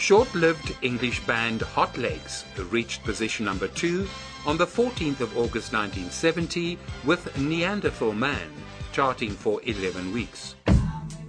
Short-lived English band Hot Legs reached position number 2 on the 14th of August 1970 with Neanderthal Man, charting for 11 weeks.